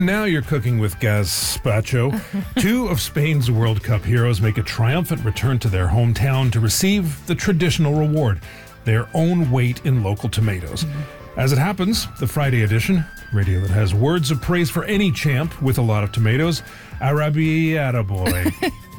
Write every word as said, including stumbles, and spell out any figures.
Now you're cooking with gazpacho. Two of Spain's World Cup heroes make a triumphant return to their hometown to receive the traditional reward, their own weight in local tomatoes. As it happens, the Friday edition, radio that has words of praise for any champ with a lot of tomatoes, Arabiata boy.